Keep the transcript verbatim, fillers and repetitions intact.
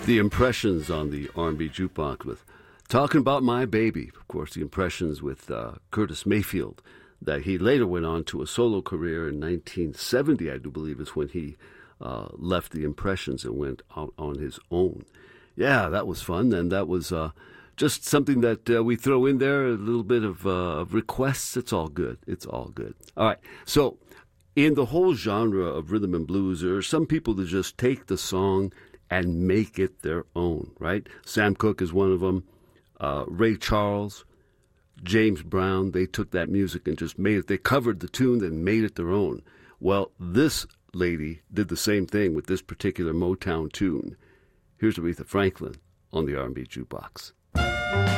The Impressions on the R and B Jukebox with Talking About My Baby. Of course, the Impressions with uh, Curtis Mayfield, that he later went on to a solo career in nineteen seventy, I do believe, is when he uh, left the Impressions and went out on his own. Yeah, that was fun, and that was uh, just something that uh, we throw in there, a little bit of, uh, of requests. It's all good. It's all good. All right, so in the whole genre of rhythm and blues, there are some people that just take the song and make it their own, right? Sam Cooke is one of them. Uh, Ray Charles, James Brown, they took that music and just made it. They covered the tune and made it their own. Well, this lady did the same thing with this particular Motown tune. Here's Aretha Franklin on the R and B Jukebox.